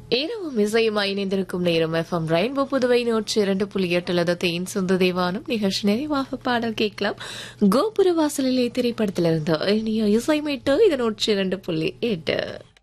இரவும் இசையுமாய் இணைந்திருக்கும் நேரம் எஃப்எம் ரெயின்போ புதுவை 102.8 தேன் சொந்த தேவானம் நிகழ்ச்சி நிறைவாக பாடல் கேட்கலாம். கோபுர வாசலிலே திரைப்படத்திலிருந்து இனிய இசைமேட்டு இது 102.8.